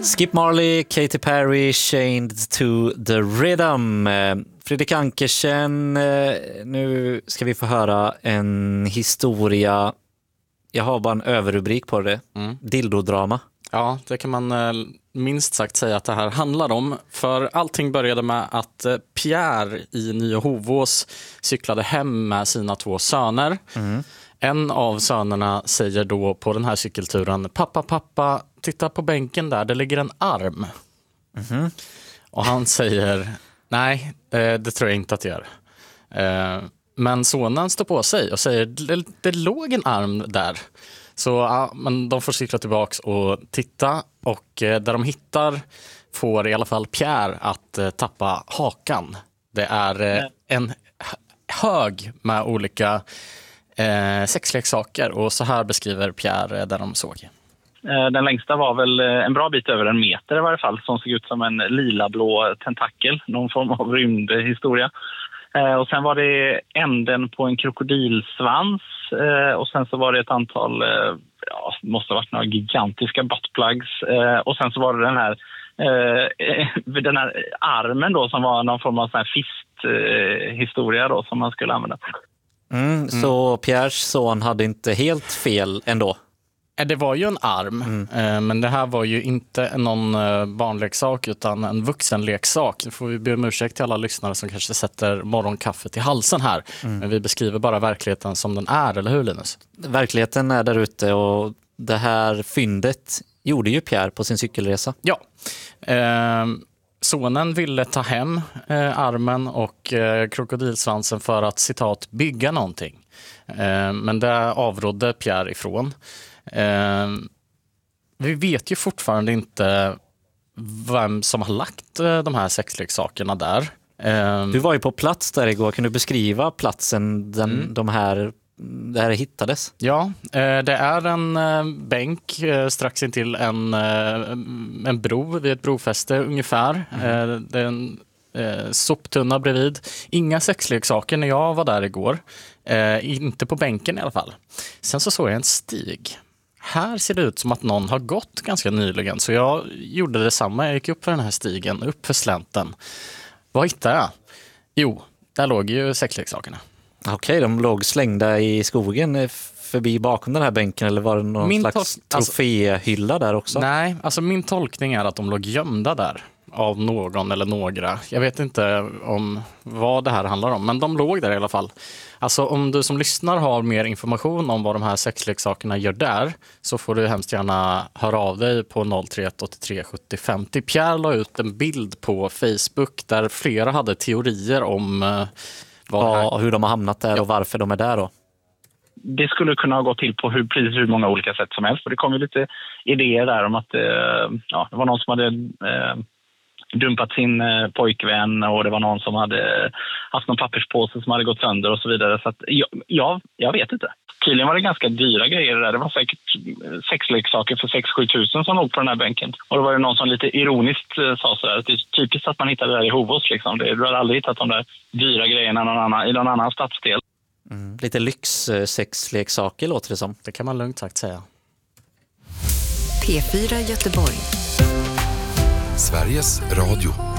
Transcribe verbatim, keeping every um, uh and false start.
Skip Marley, Katy Perry, Chained to the Rhythm. Fredrik Ankersen, nu ska vi få höra en historia. Jag har bara en överrubrik på det. Mm. Dildodrama. Ja, det kan man minst sagt säga att det här handlar om. För allting började med att Pierre i Nya Hovås cyklade hem med sina två söner. Mm. En av sönerna säger då på den här cykelturen: Pappa, pappa, titta på bänken där, det ligger en arm. Mm. Och han säger: nej, det tror jag inte att det gör. Men sonen står på sig och säger: det, det låg en arm där. Så ja, men de får cykla tillbaks och titta, och där de hittar får i alla fall Pierre att eh, tappa hakan. Det är eh, en hög med olika eh, sexleksaker, och så här beskriver Pierre eh, där de såg. Den längsta var väl en bra bit över en meter i varje fall, som såg ut som en lila-blå tentakel, någon form av rymdhistoria. Och sen var det änden på en krokodilsvans, och sen så var det ett antal, ja, måste ha varit några gigantiska buttplugs, och sen så var det den här, den här armen då, som var någon form av sån här fisthistoria då, som man skulle använda. Mm, mm. Så Pierres son hade inte helt fel ändå? Det var ju en arm, mm. men det här var ju inte någon barnleksak utan en vuxenleksak. Nu får vi be om ursäkt till alla lyssnare som kanske sätter morgonkaffet i halsen här. Mm. Men vi beskriver bara verkligheten som den är, eller hur, Linus? Verkligheten är där ute, och det här fyndet gjorde ju Pierre på sin cykelresa. Ja, eh, sonen ville ta hem eh, armen och eh, krokodilsvansen för att, citat, bygga någonting. Eh, men det avrådde Pierre ifrån. Eh, vi vet ju fortfarande inte vem som har lagt eh, de här sexleksakerna där. Eh, du var ju på plats där igår. Kan du beskriva platsen den, mm. de här, det här hittades? Ja, eh, det är en eh, bänk eh, strax intill en, eh, en bro, vid ett brofäste ungefär. Mm. Eh, det är en eh, soptunna bredvid. Inga sexleksaker när jag var där igår. Eh, inte på bänken i alla fall. Sen så såg jag en stig. Här ser det ut som att någon har gått ganska nyligen, så jag gjorde detsamma. Jag gick upp för den här stigen, upp för slänten. Vad hittade jag? Jo, där låg ju sexleksakerna. Okej, de låg slängda i skogen förbi bakom den här bänken, eller var det någon min slags tol- troféhylla alltså, där också? Nej, alltså min tolkning är att de låg gömda där av någon eller några. Jag vet inte om vad det här handlar om, men de låg där i alla fall. Alltså om du som lyssnar har mer information om vad de här sexleksakerna gör där, så får du hemskt gärna höra av dig på noll tre ett åtta tre sjuttio femtio. Pierre la ut en bild på Facebook där flera hade teorier om eh, vad ja, här... hur de har hamnat där, ja, och varför de är där då. Det skulle kunna ha gått till på hur, precis hur många olika sätt som helst. För det kom ju lite idéer där om att eh, ja, det var någon som hade eh, dumpat sin eh, pojkvän, och det var någon som hade haft någon papperspåse som hade gått sönder och så vidare. Så att, ja, ja, jag vet inte. Tydligen var det ganska dyra grejer där. Det var säkert sexleksaker för sex till sju tusen som låg på den här bänken. Och då var det någon som lite ironiskt eh, sa så här, att det är typiskt att man hittade det där i Hovås liksom. Det, du har aldrig hittat de där dyra grejerna någon annan, i någon annan stadsdel. Mm, lite lyxsexleksaker låter det som. Det kan man lugnt sagt säga. P fyra Göteborg. Sveriges Radio.